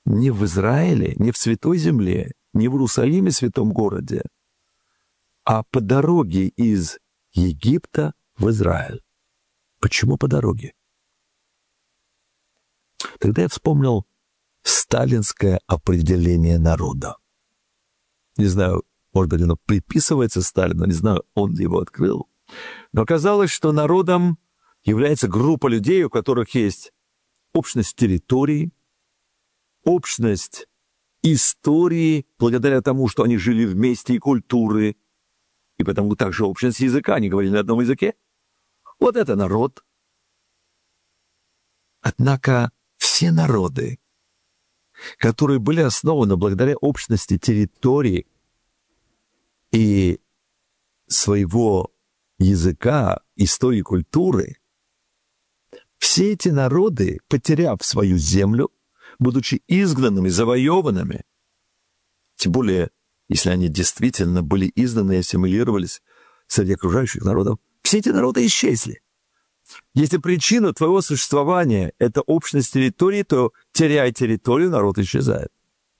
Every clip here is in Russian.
не в Израиле, не в Святой Земле, не в Иерусалиме, святом городе, а по дороге из Египта в Израиль. Почему по дороге? Тогда я вспомнил сталинское определение народа. Не знаю, может быть, оно приписывается Сталину, не знаю, он ли его открыл. Но оказалось, что народом является группа людей, у которых есть общность территории, общность истории, благодаря тому, что они жили вместе, и культуры, и потому также общность языка, они говорили на одном языке. Вот это народ. Однако все народы, которые были основаны благодаря общности территории и своего языка, истории, культуры, все эти народы, потеряв свою землю, будучи изгнанными, завоеванными, тем более, если они действительно были изгнаны и ассимилировались среди окружающих народов, все эти народы исчезли. Если причина твоего существования – это общность территории, то, теряя территорию, народ исчезает.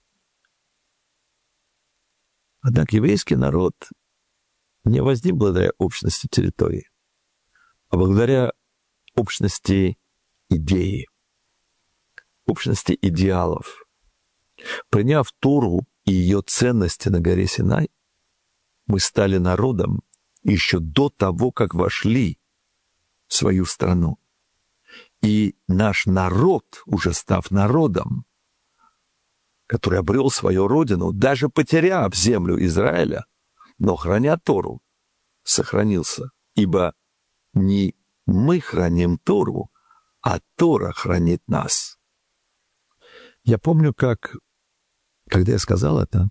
Однако еврейский народ не возник благодаря общности территории, а благодаря общности идеи, общности идеалов. Приняв Тору и ее ценности на горе Синай, мы стали народом еще до того, как вошли в свою страну. И наш народ, уже став народом, который обрел свою родину, даже потеряв землю Израиля, но храня Тору, сохранился. Ибо не мы храним Тору, а Тора хранит нас. Я помню, когда я сказал это,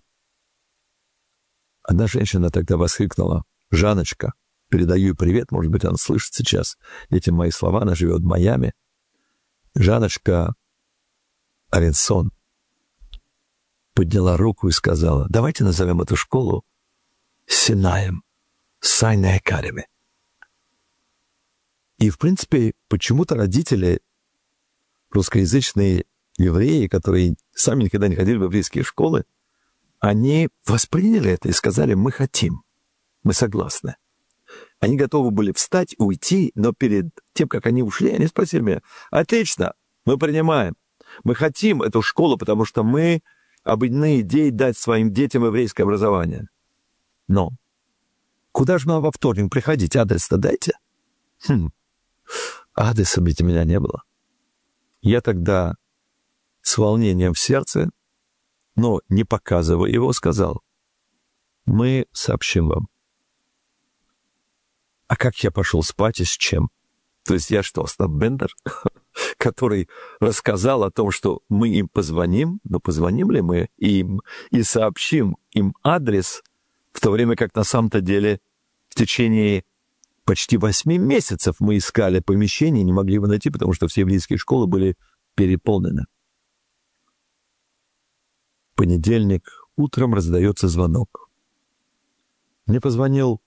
одна женщина тогда воскликнула: «Жанночка, передаю ей привет, может быть, она слышит сейчас эти мои слова, она живет в Майами». Жанночка Аренсон подняла руку и сказала: «Давайте назовем эту школу Синаем, Sinai Academy». И, в принципе, почему-то родители, русскоязычные евреи, которые сами никогда не ходили в еврейские школы, они восприняли это и сказали: «Мы хотим, мы согласны». Они готовы были встать, уйти, но перед тем, как они ушли, они спросили меня: «Отлично, мы принимаем, мы хотим эту школу, потому что мы объединены идеей дать своим детям еврейское образование. Но куда же нам во вторник приходить? Адрес-то дайте». Адреса ведь у меня не было. Я тогда с волнением в сердце, но не показывая его, сказал: «Мы сообщим вам». А как я пошел спать и с чем? То есть я что, Остап Бендер, который рассказал о том, что мы им позвоним, но позвоним ли мы им и сообщим им адрес, в то время как на самом-то деле в течение почти 8 месяцев мы искали помещение и не могли его найти, потому что все еврейские школы были переполнены. В понедельник утром раздается звонок. Мне позвонил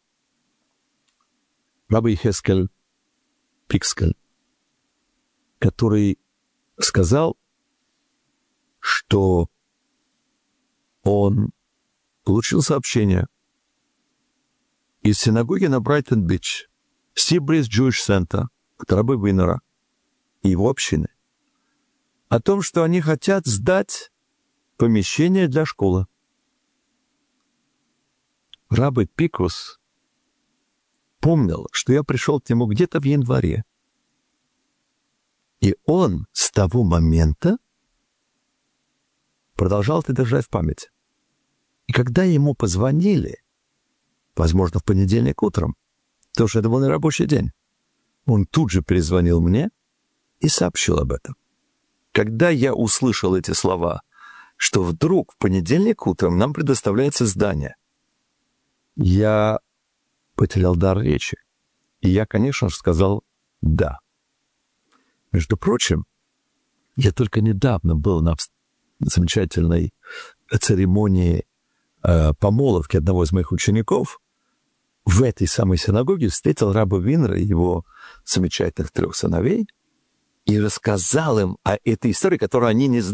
Рабби Хескель Пикскель, который сказал, что он получил сообщение из синагоги на Брайтон-Бич, Seabreeze Jewish Center, от Рабби Винера и его общины, о том, что они хотят сдать помещение для школы. Рабби Пикус помнил, что я пришел к нему где-то в январе. И он с того момента продолжал это держать в памяти. И когда ему позвонили, возможно, в понедельник утром, потому что это был не рабочий день, он тут же перезвонил мне и сообщил об этом. Когда я услышал эти слова, что вдруг в понедельник утром нам предоставляется здание, я потерял дар речи. И я, конечно же, сказал «да». Между прочим, я только недавно был на замечательной церемонии помолвки одного из моих учеников. В этой самой синагоге встретил Рабби Винера и его замечательных 3 сыновей и рассказал им о этой истории, которую они не знали.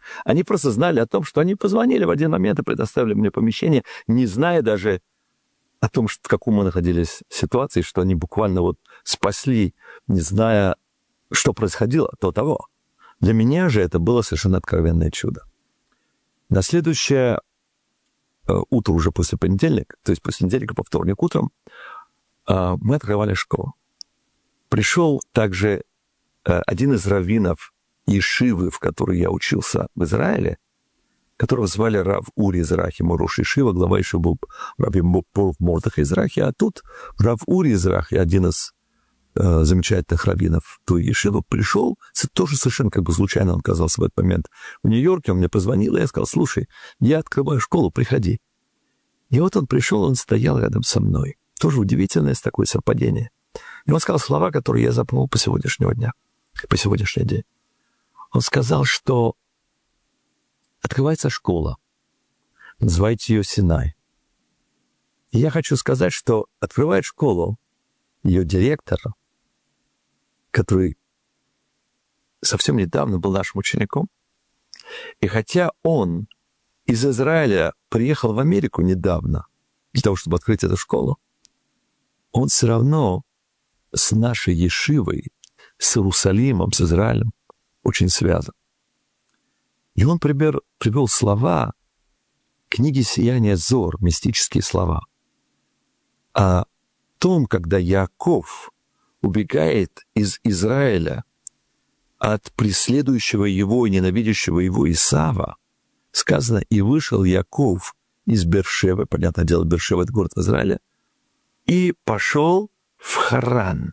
Они просто знали о том, что они позвонили в один момент и предоставили мне помещение, не зная даже о том, в каком мы находились ситуации, что они буквально вот спасли, не зная, что происходило до того. Для меня же это было совершенно откровенное чудо. На следующее утро уже после понедельника, то есть после недельника по вторник утром, мы открывали школу. Пришел также один из раввинов Ешивы, в которой я учился в Израиле, которого звали Рав Ури Израхи, Морош Ешива, глава Ешивы был Раби Мордах Израхи, а тут Рав Ури Израхи, один из замечательных раввинов той Ешивы, пришел, тоже совершенно как бы случайно он оказался в этот момент в Нью-Йорке, он мне позвонил, и я сказал: слушай, я открываю школу, приходи. И вот он пришел, он стоял рядом со мной. Тоже удивительное такое совпадение. И он сказал слова, которые я запомнил по сегодняшнему дню. По сегодняшний день. Он сказал, что открывается школа, называйте ее Синай. И я хочу сказать, что открывает школу ее директор, который совсем недавно был нашим учеником. И хотя он из Израиля приехал в Америку недавно для того, чтобы открыть эту школу, он все равно с нашей Ешивой, с Иерусалимом, с Израилем очень связан. И он привел слова книги «Сияние Зор», мистические слова, о том, когда Яаков убегает из Израиля от преследующего его и ненавидящего его Исава, сказано: «И вышел Яаков из Бершевы», понятное дело, Бершева — это город в Израиле, «и пошел в Харан».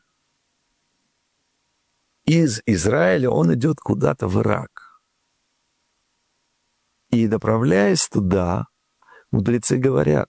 Из Израиля он идет куда-то в Ирак. И, направляясь туда, мудрецы говорят,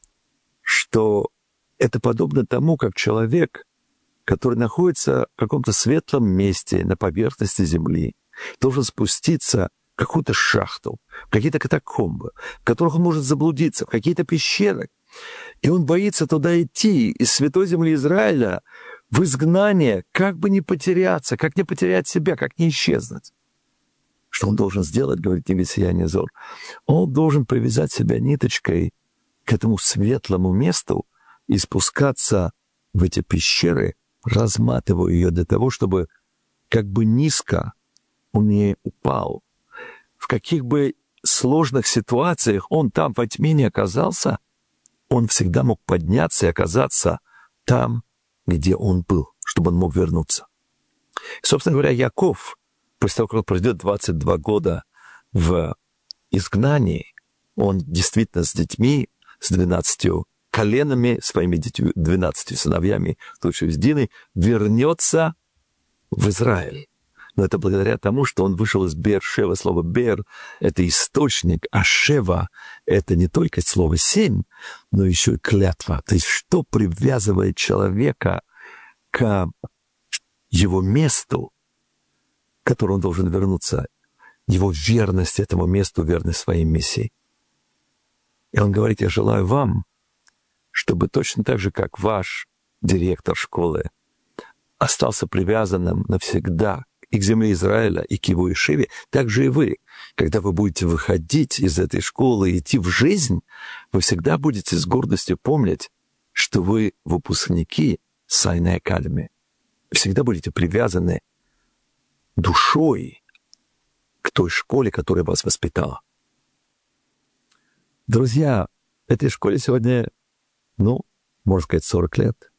что это подобно тому, как человек, который находится в каком-то светлом месте на поверхности земли, должен спуститься в какую-то шахту, в какие-то катакомбы, в которых он может заблудиться, в какие-то пещеры. И он боится туда идти из святой земли Израиля в изгнание, как бы не потеряться, как не потерять себя, как не исчезнуть. Что он должен сделать, говорит книга «Сияние Зор»? Он должен привязать себя ниточкой к этому светлому месту и спускаться в эти пещеры, разматывая ее для того, чтобы как бы низко он не упал. В каких бы сложных ситуациях он там во тьме не оказался, он всегда мог подняться и оказаться там, где он был, чтобы он мог вернуться. И, собственно говоря, Яаков, после того, как он пройдет 22 года в изгнании, он действительно с детьми, с 12 коленами, своими 12 сыновьями, случае с Диной, вернется в Израиль. Но это благодаря тому, что он вышел из Бер-Шева. Слово «бер» — это источник, а «шева» — это не только слово «семь», но еще и клятва. То есть что привязывает человека к его месту, к которому он должен вернуться, его верность этому месту, верность своей миссии. И он говорит: я желаю вам, чтобы точно так же, как ваш директор школы остался привязанным навсегда и к земле Израиля, и к его Ешиве, так же и вы, когда вы будете выходить из этой школы и идти в жизнь, вы всегда будете с гордостью помнить, что вы выпускники Sinai Academy. Всегда будете привязаны душой к той школе, которая вас воспитала. Друзья, этой школе сегодня, можно сказать, 40 лет.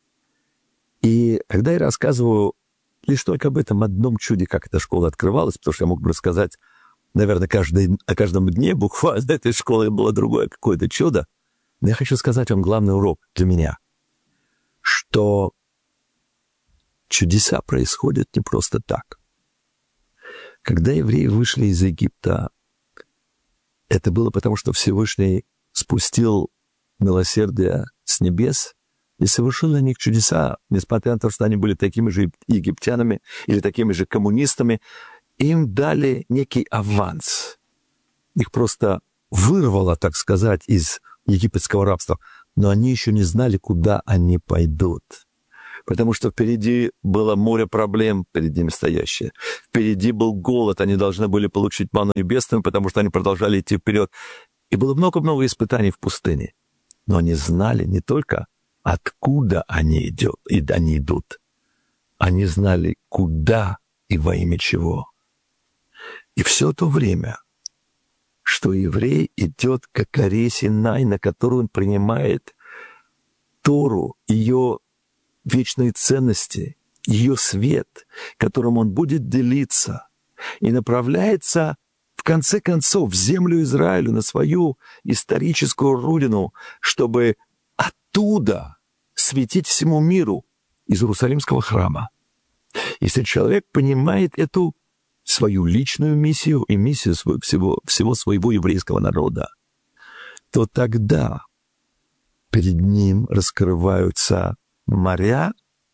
И когда я рассказываю лишь только об этом одном чуде, как эта школа открывалась, потому что я мог бы рассказать, наверное, о каждом дне буквально этой школы было другое какое-то чудо, но я хочу сказать вам главный урок для меня, что чудеса происходят не просто так. Когда евреи вышли из Египта, это было потому, что Всевышний спустил милосердие с небес и совершил на них чудеса, несмотря на то, что они были такими же египтянами или такими же коммунистами. Им дали некий аванс. Их просто вырвало, так сказать, из египетского рабства. Но они еще не знали, куда они пойдут. потому что впереди было море проблем перед ними стоящее. Впереди был голод, они должны были получить манну небесную, потому что они продолжали идти вперед. И было много-много испытаний в пустыне. Но они знали не только, откуда они идут. Они знали, куда и во имя чего. И все то время, что еврей идет к горе Синай, на которую он принимает Тору, ее вечные ценности, ее свет, которым он будет делиться, и направляется, в конце концов, в землю Израиля, на свою историческую родину, чтобы оттуда светить всему миру из Иерусалимского храма. Если человек понимает эту свою личную миссию и миссию всего своего еврейского народа, то тогда перед ним раскрываются моря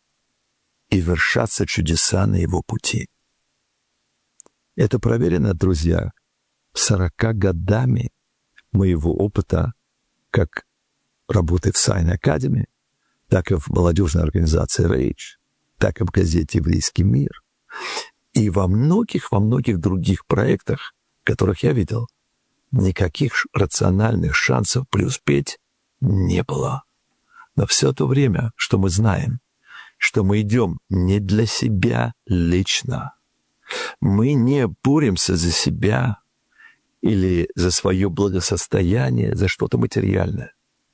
и вершатся чудеса на его пути. Это проверено, друзья, 40 годами моего опыта как работы в Sign Academy, так и в молодежной организации Rage, так и в газете «Еврейский мир». И во многих других проектах, которых я видел, никаких рациональных шансов преуспеть не было. Но все то время, что мы знаем, что мы идем не для себя лично, мы не боремся за себя или за свое благосостояние, за что-то материальное.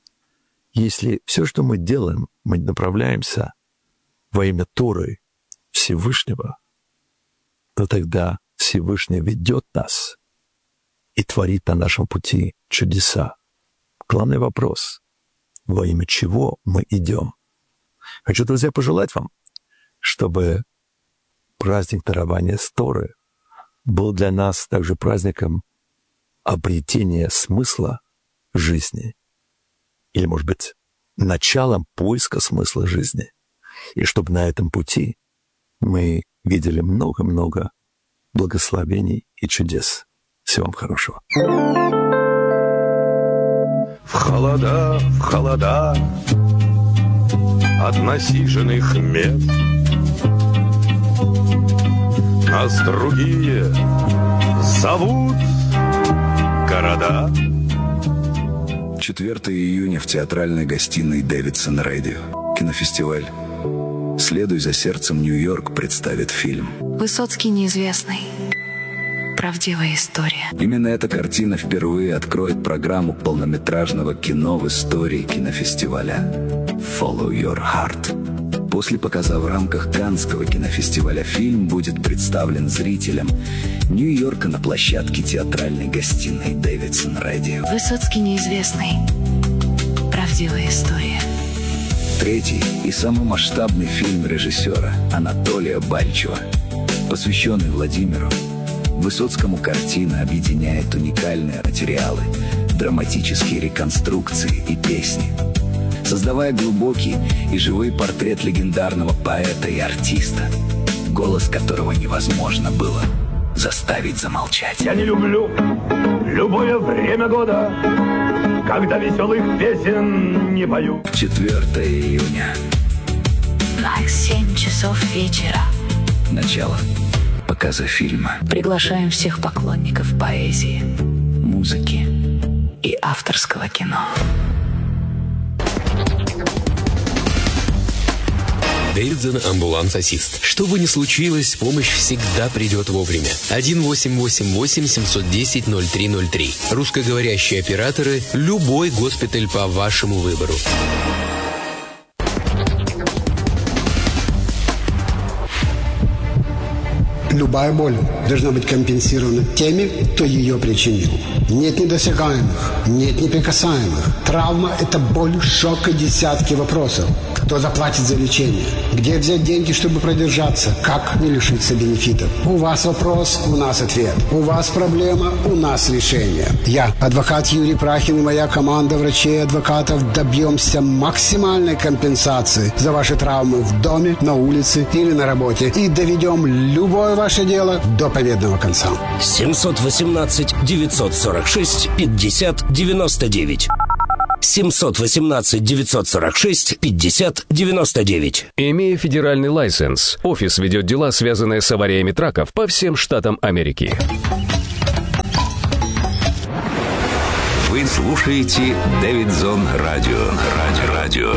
Если все, что мы делаем, мы направляемся во имя Торы Всевышнего, то тогда Всевышний ведет нас и творит на нашем пути чудеса. Главный вопрос — во имя чего мы идем? Хочу, друзья, пожелать вам, чтобы праздник дарования Торы был для нас также праздником обретения смысла жизни, или, может быть, началом поиска смысла жизни, и чтобы на этом пути мы видели много-много благословений и чудес. Всего вам хорошего. В холода от насиженных мест нас другие зовут города. 4 июня в театральной гостиной Davidson Radio. Кинофестиваль «Следуй за сердцем, Нью-Йорк» представит фильм Высоцкий неизвестный. Правдивая история. Именно эта картина впервые откроет программу полнометражного кино в истории кинофестиваля «Follow Your Heart». После показа в рамках Каннского кинофестиваля фильм будет представлен зрителям Нью-Йорка на площадке театральной гостиной Davidson Radio. Высоцкий неизвестный. Правдивая история. Третий и самый масштабный фильм режиссера Анатолия Бальчева, посвященный Владимиру Высоцкому. Картина объединяет уникальные материалы, драматические реконструкции и песни, создавая глубокий и живой портрет легендарного поэта и артиста, голос которого невозможно было заставить замолчать. Я не люблю любое время года, когда веселых песен не пою. 4 июня. 7 часов вечера. Начало показа фильма. Приглашаем всех поклонников поэзии, Музыки. и авторского кино. Davidson амбуланс-ассист. Что бы ни случилось, помощь всегда придет вовремя. 1-888-710-0303. Русскоговорящие операторы. Любой госпиталь по вашему выбору. Любая боль должна быть компенсирована теми, кто ее причинил. Нет недосягаемых, нет неприкасаемых. Травма – это боль, шок и десятки вопросов. Кто заплатит за лечение? Где взять деньги, чтобы продержаться? Как не лишиться бенефитов? У вас вопрос, у нас ответ. У вас проблема, у нас решение. Я, адвокат Юрий Прахин и моя команда врачей и адвокатов добьемся максимальной компенсации за ваши травмы в доме, на улице или на работе. И доведем любое ваше дело до победного конца. 718-946-50-99. 718-946-50-99. Имея федеральный лайсенс, офис ведет дела, связанные с авариями траков по всем штатам Америки. Вы слушаете Дэвидзон Радио.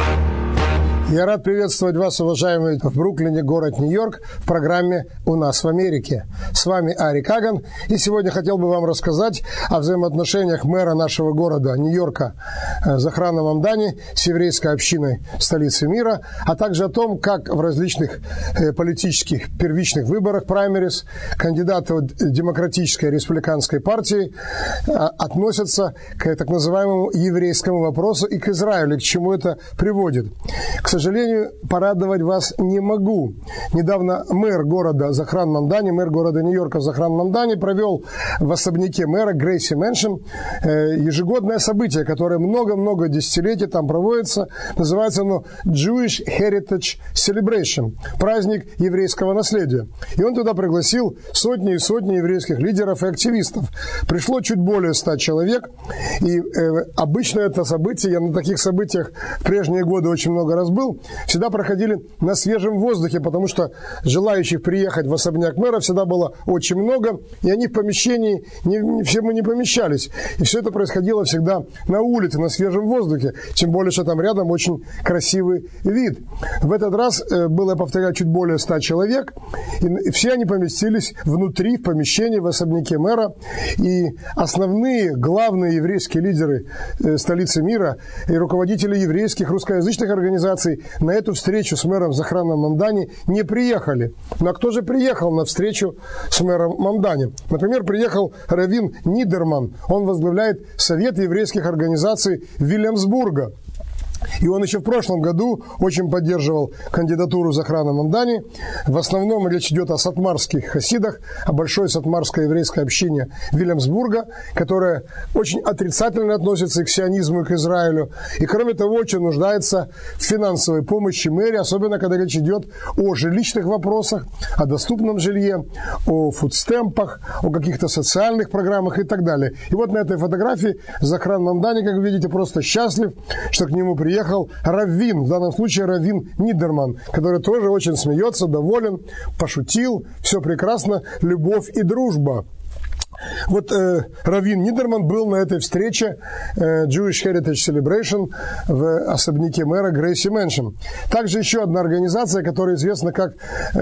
Я рад приветствовать вас, уважаемые, в Бруклине, город Нью-Йорк, в программе «У нас в Америке». С вами Ари Каган, и сегодня хотел бы вам рассказать о взаимоотношениях мэра нашего города Нью-Йорка Захрана Мамдани с еврейской общиной столицы мира, а также о том, как в различных политических первичных выборах, праймерис, кандидаты от демократической и республиканской партии относятся к так называемому еврейскому вопросу и к Израилю, к чему это приводит. К сожалению, порадовать вас не могу. Недавно мэр города Захран Мамдани, мэр города Нью-Йорка Захран Мамдани провел в особняке мэра Грейси Мэншн ежегодное событие, которое много-много десятилетий там проводится. Называется оно Jewish Heritage Celebration, праздник еврейского наследия. И он туда пригласил сотни и сотни еврейских лидеров и активистов. Пришло чуть более 100 человек. И обычно это событие, я на таких событиях в прежние годы очень много раз был, всегда проходили на свежем воздухе, потому что желающих приехать в особняк мэра всегда было очень много, и они в помещении, все мы не помещались. И все это происходило всегда на улице, на свежем воздухе, тем более, что там рядом очень красивый вид. В этот раз было, я повторяю, чуть более 100 человек, и все они поместились внутри, в помещении, в особняке мэра, и основные, главные еврейские лидеры столицы мира и руководители еврейских русскоязычных организаций на эту встречу с мэром Захраном Мамдани не приехали. Но кто же приехал на встречу с мэром Мамдани? Например, приехал раввин Нидерман. Он возглавляет Совет еврейских организаций Вильямсбурга. И он еще в прошлом году очень поддерживал кандидатуру Захрана Мамдани. В основном речь идет о сатмарских хасидах, о большой сатмарской еврейской общине Вильямсбурга, которая очень отрицательно относится к сионизму и к Израилю. И, кроме того, очень нуждается в финансовой помощи мэрии, особенно когда речь идет о жилищных вопросах, о доступном жилье, о фудстемпах, о каких-то социальных программах и так далее. И вот на этой фотографии Захран Мамдани, как вы видите, просто счастлив, что к нему приехал раввин, в данном случае раввин Нидерман, который тоже очень смеется, доволен, пошутил, все прекрасно, любовь и дружба. Вот раввин Нидерман был на этой встрече Jewish Heritage Celebration в особняке мэра Грейси Мэншн. Также еще одна организация, которая известна как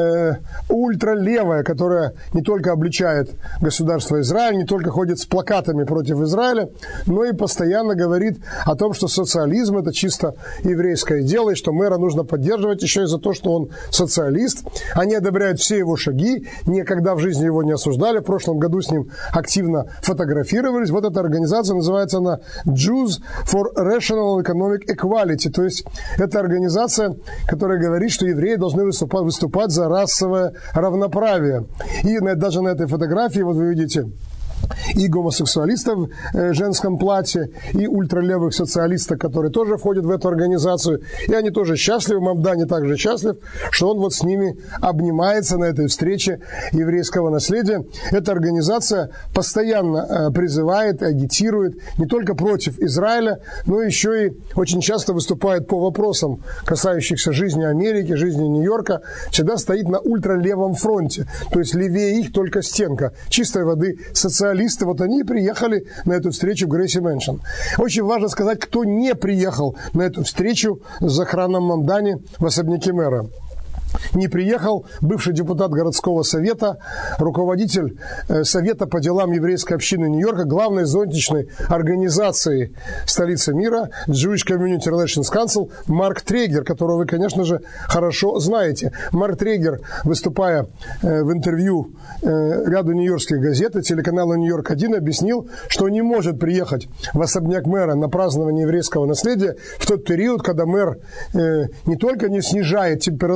ультралевая, которая не только обличает государство Израиль, не только ходит с плакатами против Израиля, но и постоянно говорит о том, что социализм – это чисто еврейское дело, и что мэра нужно поддерживать еще и за то, что он социалист. Они одобряют все его шаги, никогда в жизни его не осуждали. В прошлом году с ним активно фотографировались. Вот эта организация, называется она Jews for Rational Economic Equality. То есть это организация, которая говорит, что евреи должны выступать за расовое равноправие. И даже на этой фотографии, вот вы видите, и гомосексуалистов в женском платье, и ультралевых социалистов, которые тоже входят в эту организацию. И они тоже счастливы, Мамдани также счастлив, что он вот с ними обнимается на этой встрече еврейского наследия. Эта организация постоянно призывает и агитирует не только против Израиля, но еще и очень часто выступает по вопросам, касающихся жизни Америки, жизни Нью-Йорка, всегда стоит на ультралевом фронте. То есть левее их только стенка. Чистой воды социалисты. Вот они и приехали на эту встречу в Грейси Мэншн. Очень важно сказать, кто не приехал на эту встречу с Захраном Мамдани в особняке мэра. Не приехал бывший депутат городского совета, руководитель Совета по делам еврейской общины Нью-Йорка, главной зонтичной организации столицы мира, Jewish Community Relations Council, Марк Трегер, которого вы, конечно же, хорошо знаете. Марк Трегер, выступая в интервью ряду нью-йоркских газет и телеканала «Нью-Йорк-1», объяснил, что не может приехать в особняк мэра на празднование еврейского наследия в тот период, когда мэр не только не снижает температуру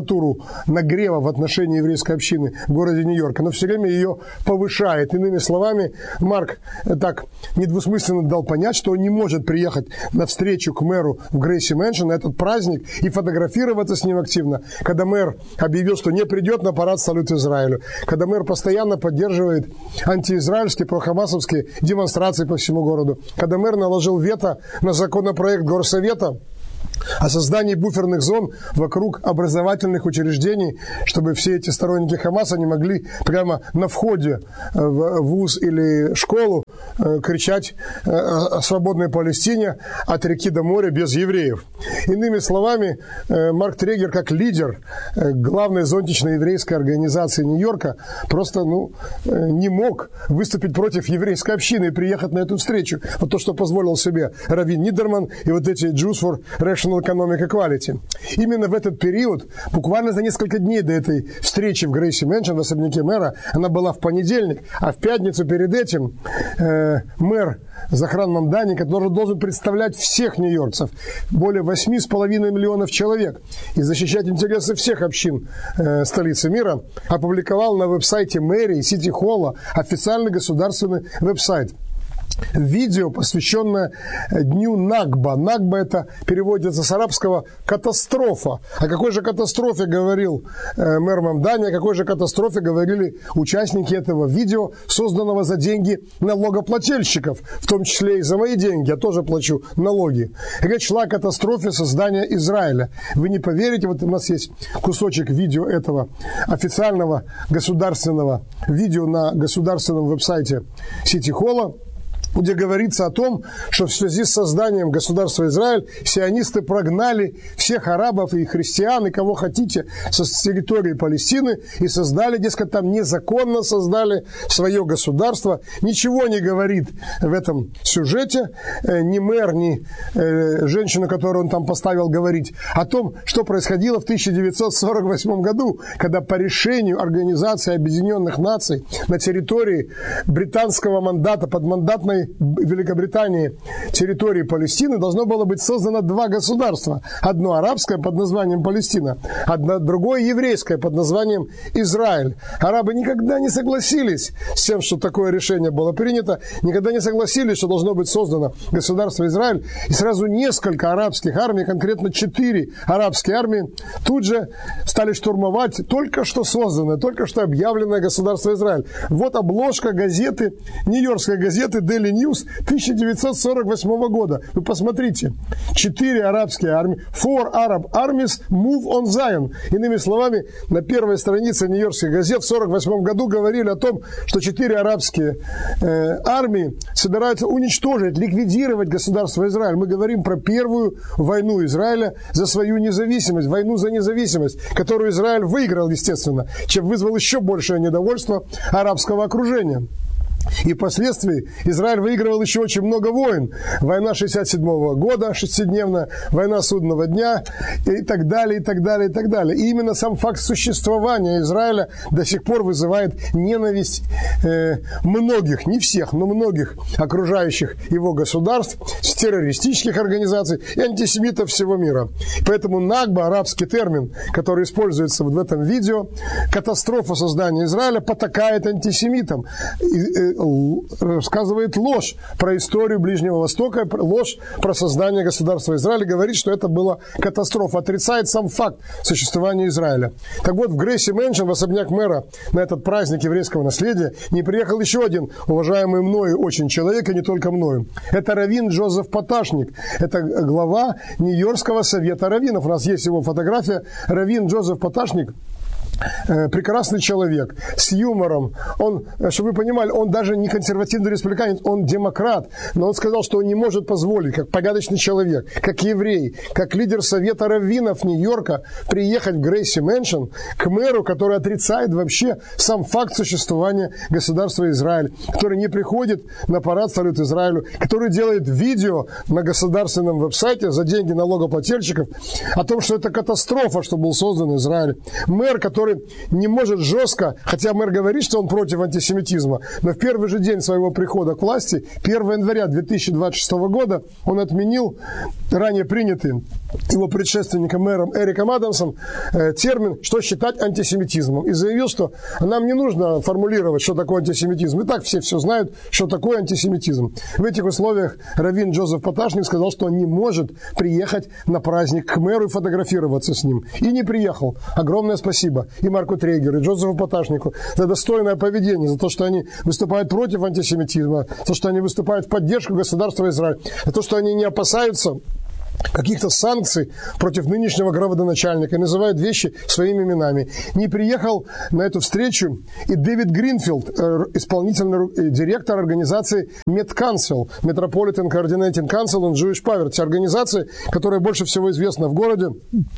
нагрева в отношении еврейской общины в городе Нью-Йорк, но все время ее повышает. Иными словами, Марк так недвусмысленно дал понять, что он не может приехать на встречу к мэру в Грейси Мэншн на этот праздник и фотографироваться с ним активно, когда мэр объявил, что не придет на парад «Салют Израилю», когда мэр постоянно поддерживает антиизраильские, прохамасовские демонстрации по всему городу, когда мэр наложил вето на законопроект Горсовета о создании буферных зон вокруг образовательных учреждений, чтобы все эти сторонники Хамаса не могли прямо на входе в вуз или школу кричать о свободной Палестине от реки до моря без евреев. Иными словами, Марк Трегер, как лидер главной зонтичной еврейской организации Нью-Йорка, просто не мог выступить против еврейской общины и приехать на эту встречу. Вот то, что позволил себе Раввин Нидерман и вот эти Jews for Rational Economic Equality. Именно в этот период, буквально за несколько дней до этой встречи в Грейси Мэншн, в особняке мэра, она была в понедельник, а в пятницу перед этим мэр Захран Мамдани, который должен представлять всех нью-йоркцев, более 8,5 миллионов человек, и защищать интересы всех общин столицы мира, опубликовал на веб-сайте мэрии Сити-Холла официальный государственный веб-сайт. Видео, посвященное дню Накба. Накба — это переводится с арабского «катастрофа». О какой же катастрофе говорил мэр Мамдани, о какой же катастрофе говорили участники этого видео, созданного за деньги налогоплательщиков, в том числе и за мои деньги, я тоже плачу налоги. Речь шла о катастрофе создания Израиля. Вы не поверите, вот у нас есть кусочек видео этого официального государственного видео на государственном веб-сайте Сити-Холла, где говорится о том, что в связи с созданием государства Израиль сионисты прогнали всех арабов и христиан, и кого хотите, с территории Палестины, и создали, дескать, там незаконно создали свое государство. Ничего не говорит в этом сюжете ни мэр, ни женщина, которую он там поставил говорить, о том, что происходило в 1948 году, когда по решению Организации Объединенных Наций на территории британского мандата, подмандатной Великобритании территории Палестины должно было быть создано два государства. Одно арабское под названием Палестина, другое еврейское под названием Израиль. Арабы никогда не согласились с тем, что такое решение было принято, никогда не согласились, что должно быть создано государство Израиль. И сразу несколько арабских армий, конкретно 4 арабские армии, тут же стали штурмовать только что созданное, только что объявленное государство Израиль. Вот обложка газеты, нью-йоркской газеты Daily News 1948 года. Вы посмотрите. 4 арабские армии. 4 Arab armies move on Zion. Иными словами, на первой странице нью-йоркских газет в 1948 году говорили о том, что 4 арабские армии собираются уничтожить, ликвидировать государство Израиль. Мы говорим про первую войну Израиля за свою независимость, войну за независимость, которую Израиль выиграл, естественно, чем вызвал еще большее недовольство арабского окружения. И впоследствии Израиль выигрывал еще очень много войн. Война 67 года, 6-дневная, война судного дня и так далее, и так далее, и так далее. И именно сам факт существования Израиля до сих пор вызывает ненависть многих, не всех, но многих окружающих его государств, террористических организаций и антисемитов всего мира. Поэтому Накба, арабский термин, который используется вот в этом видео, катастрофа создания Израиля, потакает антисемитам. Рассказывает ложь про историю Ближнего Востока, ложь про создание государства Израиля, говорит, что это была катастрофа, отрицает сам факт существования Израиля. Так вот, в Грейси Мэншн, в особняк мэра, на этот праздник еврейского наследия, не приехал еще один уважаемый мною очень человек, и не только мною. Это раввин Джозеф Поташник, это глава Нью-Йоркского совета раввинов. У нас есть его фотография. Раввин Джозеф Поташник прекрасный человек, с юмором. Он, чтобы вы понимали, он даже не консервативный республиканец, он демократ. Но он сказал, что он не может позволить, как порядочный человек, как еврей, как лидер совета раввинов Нью-Йорка, приехать в Грейси Мэншн к мэру, который отрицает вообще сам факт существования государства Израиль, который не приходит на парад «Салют Израилю», который делает видео на государственном веб-сайте за деньги налогоплательщиков о том, что это катастрофа, что был создан Израиль. Мэр, который который не может жестко, хотя мэр говорит, что он против антисемитизма, но в первый же день своего прихода к власти, 1 января 2026 года, он отменил ранее принятый его предшественником мэром Эриком Адамсом термин, что считать антисемитизмом, и заявил, что нам не нужно формулировать, что такое антисемитизм. И так все знают, что такое антисемитизм. В этих условиях раввин Джозеф Поташник сказал, что он не может приехать на праздник к мэру и фотографироваться с ним. И не приехал. Огромное спасибо и Марку Трегеру, и Джозефу Поташнику за достойное поведение, за то, что они выступают против антисемитизма, за то, что они выступают в поддержку государства Израиль, за то, что они не опасаются каких-то санкций против нынешнего градоначальника и называют вещи своими именами. Не приехал на эту встречу и Дэвид Гринфилд, исполнительный директор организации MedCouncil, Metropolitan Coordinating Council on Jewish Poverty, организации, которая больше всего известна в городе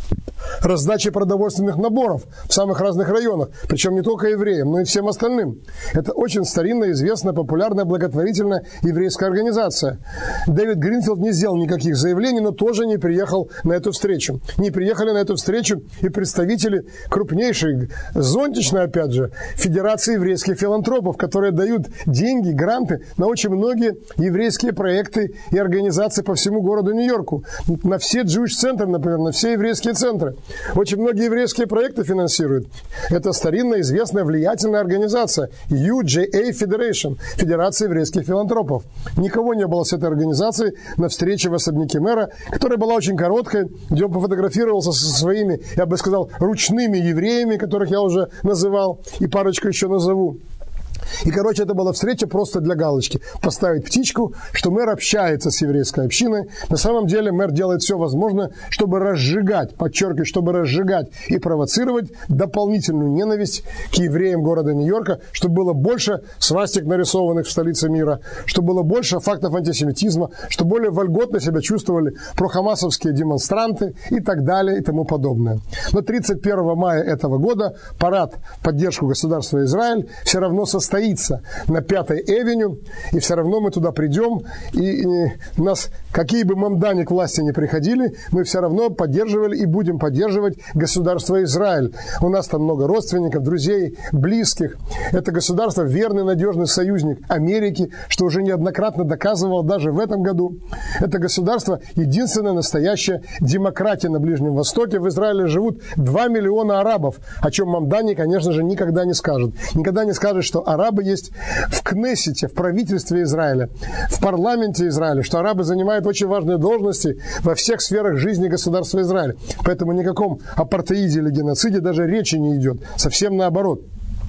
раздачей продовольственных наборов в самых разных районах, причем не только евреям, но и всем остальным. Это очень старинная, известная, популярная, благотворительная еврейская организация. Дэвид Гринфилд не сделал никаких заявлений, но тоже не приехал на эту встречу. Не приехали на эту встречу и представители крупнейшей, зонтичной, опять же, Федерации еврейских филантропов, которые дают деньги, гранты на очень многие еврейские проекты и организации по всему городу Нью-Йорку. На все Jewish Center, например, на все еврейские центры. Очень многие еврейские проекты финансируют. Это старинная, известная, влиятельная организация UJA Federation, Федерация еврейских филантропов. Никого не было с этой организацией на встрече в особняке мэра, которая была очень короткой, где он пофотографировался со своими, я бы сказал, ручными евреями, которых я уже называл, и парочку еще назову. И, короче, это была встреча просто для галочки. Поставить птичку, что мэр общается с еврейской общиной. На самом деле мэр делает все возможное, чтобы разжигать, подчеркиваю, чтобы разжигать и провоцировать дополнительную ненависть к евреям города Нью-Йорка, чтобы было больше свастик, нарисованных в столице мира, чтобы было больше фактов антисемитизма, чтобы более вольготно себя чувствовали прохамасовские демонстранты и так далее и тому подобное. Но 31 мая этого года парад в поддержку государства Израиль все равно состоится на 5-й Эвеню, и все равно мы туда придем, и нас, какие бы мамдани к власти не приходили, мы все равно поддерживали и будем поддерживать государство Израиль. У нас там много родственников, друзей, близких. Это государство верный, надежный союзник Америки, что уже неоднократно доказывал даже в этом году. Это государство единственная настоящая демократия на Ближнем Востоке. В Израиле живут 2 миллиона арабов, о чем мамдани, конечно же, никогда не скажет. Никогда не скажет, что арабы есть в Кнессете, в правительстве Израиля, в парламенте Израиля, что арабы занимают очень важные должности во всех сферах жизни государства Израиля. Поэтому ни о каком апартеиде или геноциде даже речи не идет. Совсем наоборот.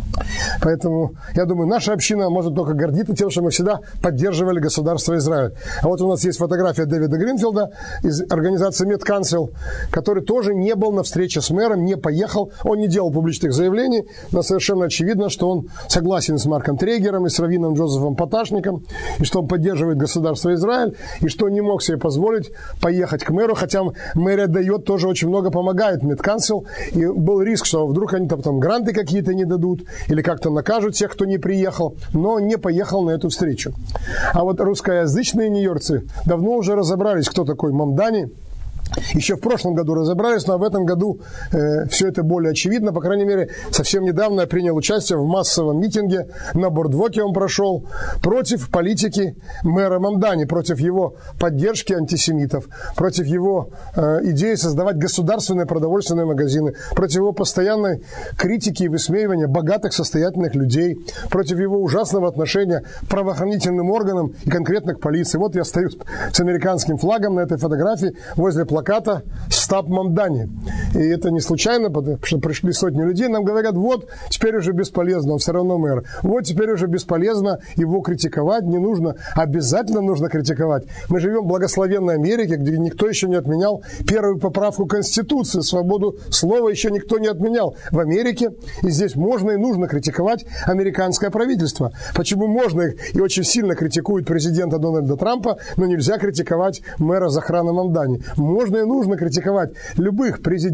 Поэтому, я думаю, наша община может только гордиться тем, что мы всегда поддерживали государство Израиль. А вот у нас есть фотография Дэвида Гринфилда из организации MedCouncil, который тоже не был на встрече с мэром, не поехал, он не делал публичных заявлений, но совершенно очевидно, что он согласен с Марком Трегером и с раввином Джозефом Поташником, и что он поддерживает государство Израиль, и что он не мог себе позволить поехать к мэру, хотя мэрия дает, тоже очень много помогает MedCouncil, и был риск, что вдруг они там гранты какие-то не дадут, или как-то накажут тех, кто не приехал, но не поехал на эту встречу. А вот русскоязычные нью-йоркцы давно уже разобрались, кто такой Мамдани. Еще в прошлом году разобрались, но в этом году все это более очевидно. По крайней мере, совсем недавно я принял участие в массовом митинге на Бордвоке, он прошел, против политики мэра Мамдани, против его поддержки антисемитов, против его идеи создавать государственные продовольственные магазины, против его постоянной критики и высмеивания богатых, состоятельных людей, против его ужасного отношения к правоохранительным органам и конкретно к полиции. Вот я стою с американским флагом на этой фотографии возле плаката «Стап Мамдани». И это не случайно, потому что пришли сотни людей, нам говорят, вот, теперь уже бесполезно, он все равно мэр. Вот, теперь уже бесполезно его критиковать, не нужно, обязательно нужно критиковать. Мы живем в благословенной Америке, где никто еще не отменял первую поправку Конституции, свободу слова еще никто не отменял. В Америке, и здесь можно и нужно критиковать американское правительство. Почему можно и очень сильно критикуют президента Дональда Трампа, но нельзя критиковать мэра Захрана Мамдани? Можно и нужно критиковать любых президентов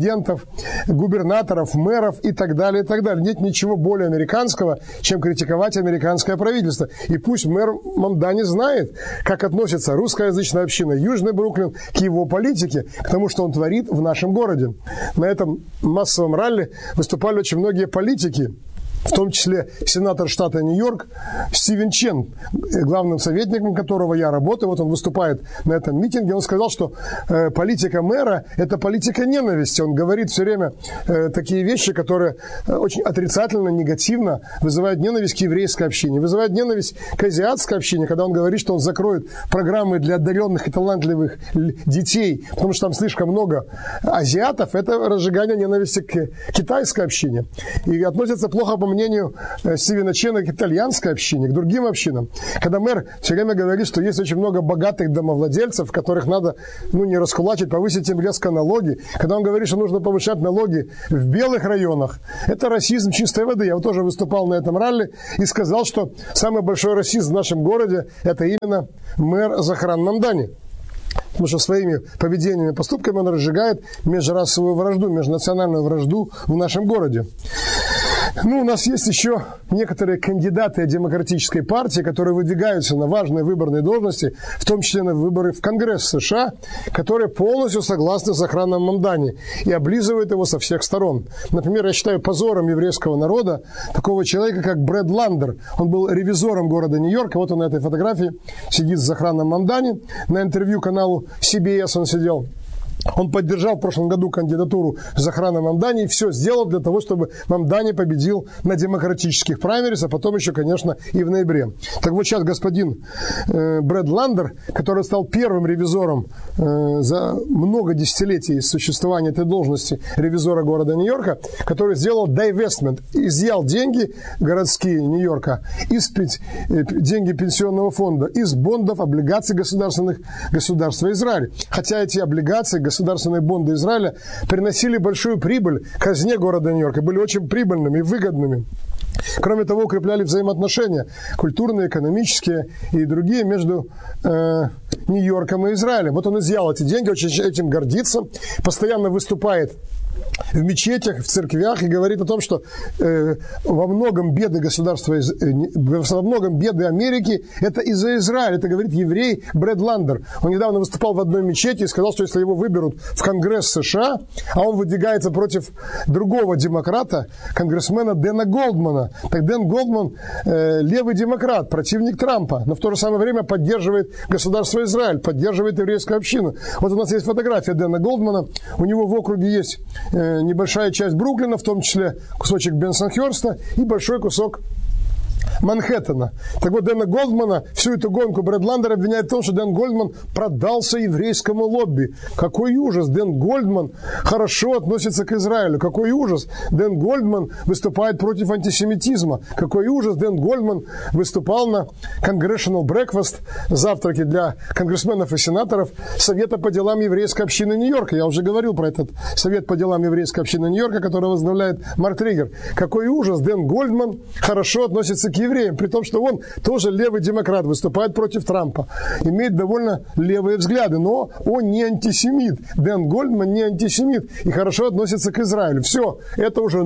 президентов, губернаторов, мэров и так далее, и так далее. Нет ничего более американского, чем критиковать американское правительство. И пусть мэр Мамдани знает, как относится русскоязычная община Южный Бруклин к его политике, к тому, что он творит в нашем городе. На этом массовом ралли выступали очень многие политики, в том числе сенатор штата Нью-Йорк Стивен Чен, главным советником которого я работаю. Вот он выступает на этом митинге. Он сказал, что политика мэра – это политика ненависти. Он говорит все время такие вещи, которые очень отрицательно, негативно вызывают ненависть к еврейской общине, вызывают ненависть к азиатской общине, когда он говорит, что он закроет программы для одаренных и талантливых детей, потому что там слишком много азиатов. Это разжигание ненависти к китайской общине. И относится плохо, по мнению Стивена Чена, к итальянской общине, к другим общинам. Когда мэр все время говорит, что есть очень много богатых домовладельцев, которых надо, не раскулачить, повысить им резко налоги. Когда он говорит, что нужно повышать налоги в белых районах, это расизм чистой воды. Я тоже выступал на этом ралли и сказал, что самый большой расизм в нашем городе – это именно мэр Захран Мамдани. Потому что своими поведениями и поступками он разжигает межрасовую вражду, межнациональную вражду в нашем городе. У нас есть еще некоторые кандидаты демократической партии, которые выдвигаются на важные выборные должности, в том числе на выборы в Конгресс США, которые полностью согласны с Захраном Мамдани и облизывают его со всех сторон. Например, я считаю позором еврейского народа такого человека, как Брэд Ландер. Он был ревизором города Нью-Йорка. Вот он на этой фотографии сидит с Захраном Мамдани. На интервью каналу CBS он сидел. Он поддержал в прошлом году кандидатуру Захрана Мамдани и все сделал для того, чтобы Мамдани победил на демократических праймерис, а потом еще, конечно, и в ноябре. Так вот сейчас господин Брэд Ландер, который стал первым ревизором за много десятилетий существования этой должности ревизора города Нью-Йорка, который сделал divestment, изъял деньги городские Нью-Йорка, деньги пенсионного фонда из бондов, облигаций государства Израиль. Хотя эти облигации, государственные бонды Израиля приносили большую прибыль казне города Нью-Йорка, были очень прибыльными и выгодными. Кроме того, укрепляли взаимоотношения культурные, экономические и другие между Нью-Йорком и Израилем. Вот он изъял эти деньги, очень этим гордится, постоянно выступает в мечетях, в церквях и говорит о том, что во многом беды во многом беды Америки это из-за Израиля. Это говорит еврей Брэд Ландер. Он недавно выступал в одной мечети и сказал, что если его выберут в Конгресс США, а он выдвигается против другого демократа, конгрессмена Дэна Голдмана, так Дэн Голдман левый демократ, противник Трампа, но в то же самое время поддерживает государство Израиль, поддерживает еврейскую общину. Вот у нас есть фотография Дэна Голдмана. У него в округе есть небольшая часть Бруклина, в том числе кусочек Бенсонхерста и большой кусок Манхэттена. Так вот, Дэна Голдмана, всю эту гонку Брэд Ландер обвиняет в том, что Дэн Голдман продался еврейскому лобби. Какой ужас! Дэн Голдман хорошо относится к Израилю. Какой ужас! Дэн Голдман выступает против антисемитизма. Какой ужас! Дэн Голдман выступал на Congressional Breakfast, завтраке для конгрессменов и сенаторов Совета по делам еврейской общины Нью-Йорка. Я уже говорил про этот Совет по делам еврейской общины Нью-Йорка, который возглавляет Марк Триггер. Какой ужас! Дэн Голдман хорошо относится к евреям, при том, что он тоже левый демократ, выступает против Трампа, имеет довольно левые взгляды, но он не антисемит. Дэн Голдман не антисемит и хорошо относится к Израилю. Все, это уже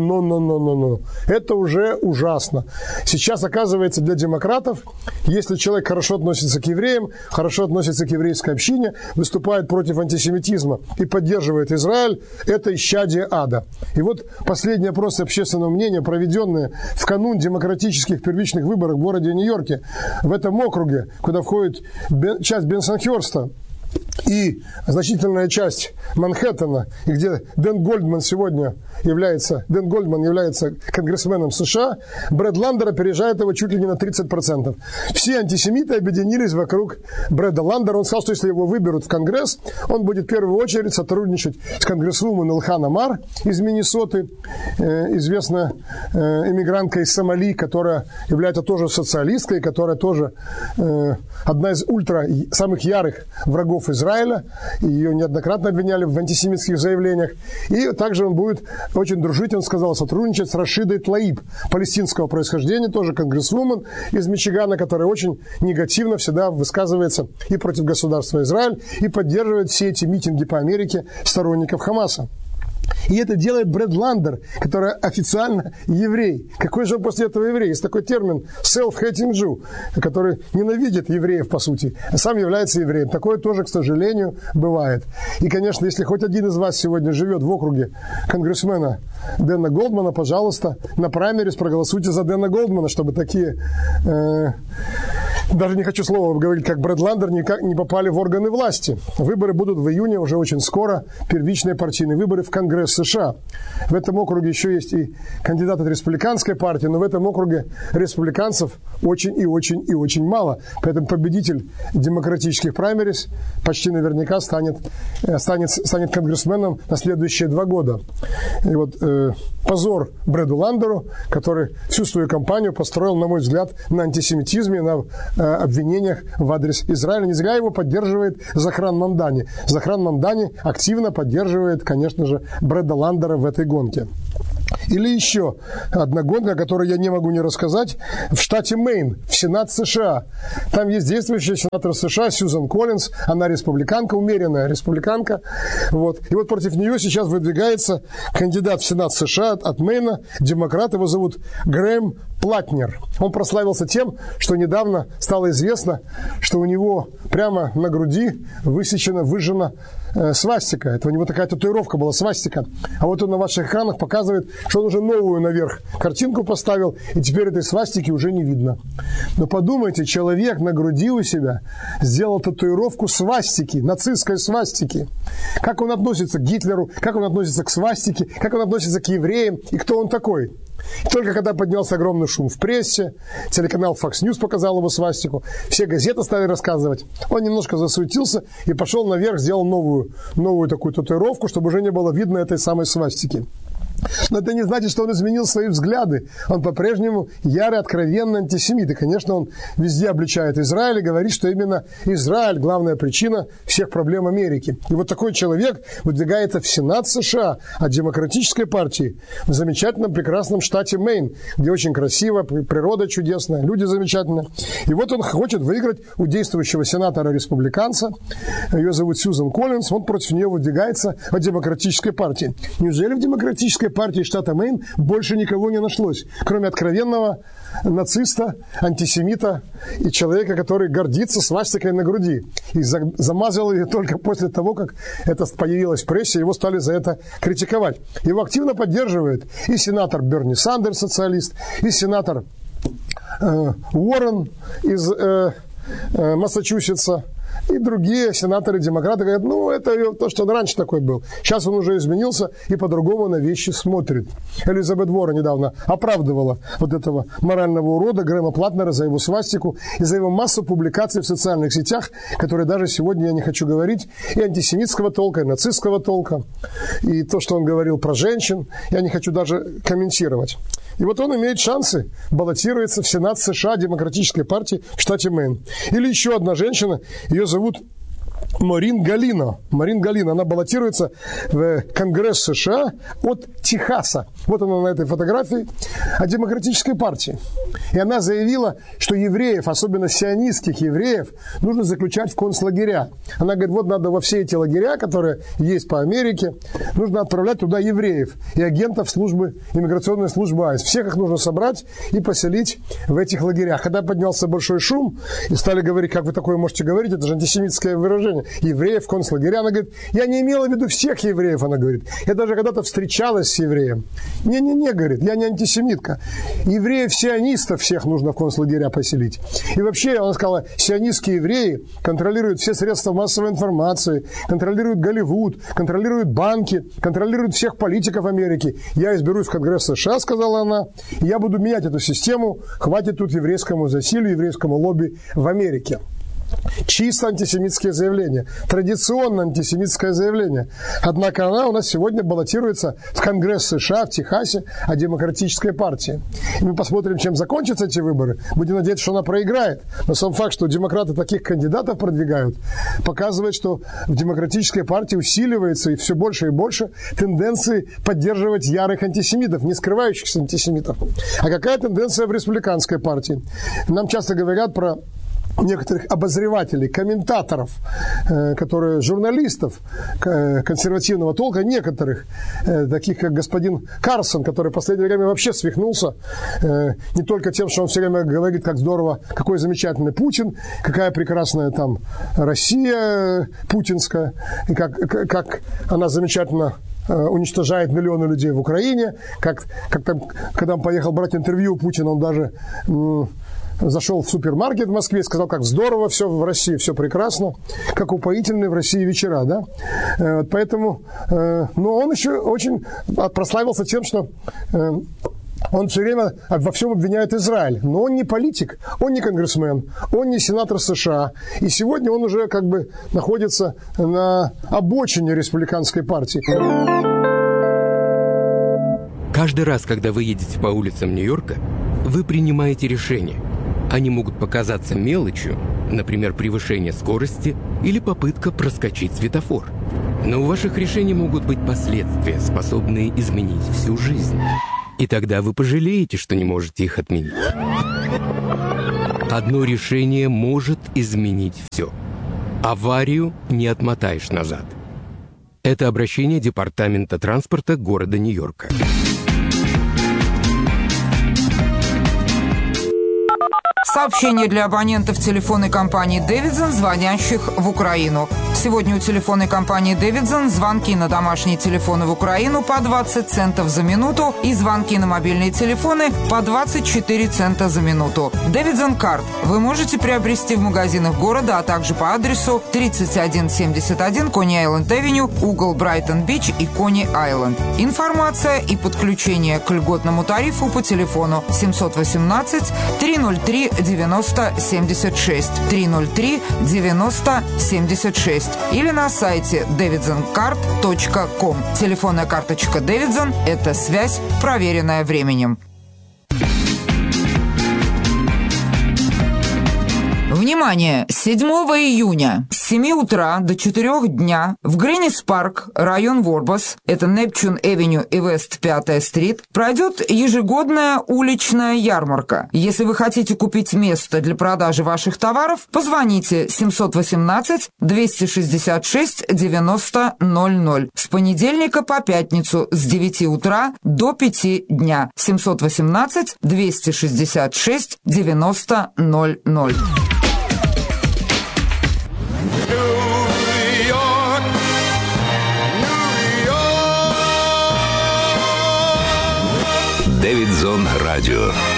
это уже ужасно. Сейчас, оказывается, для демократов, если человек хорошо относится к евреям, хорошо относится к еврейской общине, выступает против антисемитизма и поддерживает Израиль, это исчадие ада. И вот последний опрос общественного мнения, проведенный в канун демократических первичных выборов в городе Нью-Йорке, в этом округе, куда входит часть Бенсонхерста и значительная часть Манхэттена, и где Дэн Голдман является конгрессменом США, Брэд Ландер опережает его чуть ли не на 30%. Все антисемиты объединились вокруг Брэда Ландера. Он сказал, что если его выберут в Конгресс, он будет в первую очередь сотрудничать с конгрессвумен Илхан Омар из Миннесоты, известная эмигрантка из Сомали, которая является тоже социалисткой, которая тоже одна из самых ярых врагов Израиля. Ее неоднократно обвиняли в антисемитских заявлениях. И также он будет очень дружить, он сказал, сотрудничать с Рашидой Тлаиб, палестинского происхождения, тоже конгрессвумен из Мичигана, которая очень негативно всегда высказывается и против государства Израиль, и поддерживает все эти митинги по Америке сторонников Хамаса. И это делает Брэд Ландер, который официально еврей. Какой же он после этого еврей? Есть такой термин self-hating Jew, который ненавидит евреев, по сути, а сам является евреем. Такое тоже, к сожалению, бывает. И, конечно, если хоть один из вас сегодня живет в округе конгрессмена Дэна Голдмана, пожалуйста, на праймерис проголосуйте за Дэна Голдмана, чтобы такие... Даже не хочу слова говорить, как Брэд Ландер, никак не попали в органы власти. Выборы будут в июне, уже очень скоро, первичные партийные выборы в Конгресс США. В этом округе еще есть и кандидат от республиканской партии, но в этом округе республиканцев очень и очень и очень мало. Поэтому победитель демократических праймерис почти наверняка станет конгрессменом на следующие 2 года. И вот позор Брэду Ландеру, который всю свою кампанию построил, на мой взгляд, на антисемитизме, на обвинениях в адрес Израиля. Не зря его поддерживает Захран Мамдани. Захран Мамдани активно поддерживает, конечно же, Брэда Ландера в этой гонке. Или еще одна гонка, о которой я не могу не рассказать, в штате Мэйн, в Сенат США. Там есть действующая сенатор США Сьюзан Коллинз, она республиканка, умеренная республиканка. Вот. И вот против нее сейчас выдвигается кандидат в Сенат США от Мэйна, демократ, его зовут Грэм Платнер. Он прославился тем, что недавно стало известно, что у него прямо на груди выжжена свастика. Это у него такая татуировка была, свастика. А вот он на ваших экранах показывает, что он уже новую наверх картинку поставил, и теперь этой свастики уже не видно. Но подумайте, человек на груди у себя сделал татуировку свастики, нацистской свастики. Как он относится к Гитлеру, как он относится к свастике, как он относится к евреям, и кто он такой? И только когда поднялся огромный шум в прессе, телеканал Fox News показал его свастику, все газеты стали рассказывать, он немножко засуетился и пошел наверх, сделал новую такую татуировку, чтобы уже не было видно этой самой свастики. Но это не значит, что он изменил свои взгляды. Он по-прежнему ярый, откровенный антисемит. И, конечно, он везде обличает Израиль и говорит, что именно Израиль – главная причина всех проблем Америки. И вот такой человек выдвигается в Сенат США от демократической партии в замечательном, прекрасном штате Мэйн, где очень красиво, природа чудесная, люди замечательные. И вот он хочет выиграть у действующего сенатора-республиканца. Ее зовут Сьюзан Коллинз. Он против нее выдвигается от демократической партии. Неужели в демократической партии штата Мэйн больше никого не нашлось, кроме откровенного нациста, антисемита и человека, который гордится свастикой на груди. И замазал ее только после того, как это появилось в прессе, его стали за это критиковать. Его активно поддерживает и сенатор Берни Сандерс, социалист, и сенатор Уоррен из Массачусетса, и другие сенаторы-демократы говорят, это то, что он раньше такой был. Сейчас он уже изменился и по-другому на вещи смотрит. Элизабет Уоррен недавно оправдывала вот этого морального урода Грэма Платнера за его свастику и за его массу публикаций в социальных сетях, которые даже сегодня я не хочу говорить, и антисемитского толка, и нацистского толка, и то, что он говорил про женщин, я не хочу даже комментировать. И вот он имеет шансы баллотироваться в Сенат США Демократической партии в штате Мэйн. Или еще одна женщина, ее зовут Марин Галино. Марин Галино, она баллотируется в Конгресс США от Техаса. Вот она на этой фотографии, от Демократической партии. И она заявила, что евреев, особенно сионистских евреев, нужно заключать в концлагеря. Она говорит, вот надо во все эти лагеря, которые есть по Америке, нужно отправлять туда евреев и агентов иммиграционной службы АИС. Всех их нужно собрать и поселить в этих лагерях. Когда поднялся большой шум, и стали говорить, как вы такое можете говорить, это же антисемитское выражение, евреев в концлагеря. Она говорит, я не имела в виду всех евреев, она говорит. Я даже когда-то встречалась с евреем. Не, говорит, я не антисемитка. Евреев-сионистов всех нужно в концлагеря поселить. И вообще, она сказала, сионистские евреи контролируют все средства массовой информации, контролируют Голливуд, контролируют банки, контролируют всех политиков Америки. Я изберусь в Конгресс США, сказала она, и я буду менять эту систему. Хватит тут еврейскому засилию, еврейскому лобби в Америке. Чисто антисемитские заявления, традиционно антисемитское заявление. Однако она у нас сегодня баллотируется в Конгресс США, в Техасе, от Демократической партии. И мы посмотрим, чем закончатся эти выборы. Будем надеяться, что она проиграет. Но сам факт, что демократы таких кандидатов продвигают, показывает, что в Демократической партии усиливается и все больше и больше тенденции поддерживать ярых антисемитов, не скрывающихся антисемитов. А какая тенденция в Республиканской партии? Нам часто говорят про некоторых обозревателей, комментаторов, которые журналистов консервативного толка, некоторых, таких как господин Карлсон, который в последнее время вообще свихнулся, не только тем, что он все время говорит, как здорово, какой замечательный Путин, какая прекрасная там Россия путинская, и как она замечательно уничтожает миллионы людей в Украине, как там, когда он поехал брать интервью у Путина, он даже зашел в супермаркет в Москве и сказал, как здорово все в России, все прекрасно, как упоительные в России вечера, да. Поэтому, но он еще очень прославился тем, что он все время во всем обвиняет Израиль. Но он не политик, он не конгрессмен, он не сенатор США. И сегодня он уже как бы находится на обочине республиканской партии. Каждый раз, когда вы едете по улицам Нью-Йорка, вы принимаете решения. Они могут показаться мелочью, например, превышение скорости или попытка проскочить светофор. Но у ваших решений могут быть последствия, способные изменить всю жизнь. И тогда вы пожалеете, что не можете их отменить. Одно решение может изменить все. Аварию не отмотаешь назад. Это обращение Департамента транспорта города Нью-Йорка. Сообщение для абонентов телефонной компании «Дэвидсон», звонящих в Украину. Сегодня у телефонной компании «Дэвидсон» звонки на домашние телефоны в Украину по 20 центов за минуту и звонки на мобильные телефоны по 24 цента за минуту. «Дэвидсон Карт» вы можете приобрести в магазинах города, а также по адресу 3171 Кони-Айленд-Авеню, угол Брайтон-Бич и Кони-Айленд. Информация и подключение к льготному тарифу по телефону 718 303 9076 303 9076 или на сайте davidsoncard.com. Телефонная карточка Davidson – это связь, проверенная временем. Внимание! 7 июня с 7 утра до 4 дня в Гринис-парк, район Ворбас, это Непчун-Эвеню и Вест 5-я стрит, пройдет ежегодная уличная ярмарка. Если вы хотите купить место для продажи ваших товаров, позвоните 718-266-9000 с понедельника по пятницу с 9 утра до 5 дня. 718-266-9000. Дэвидсон Радио.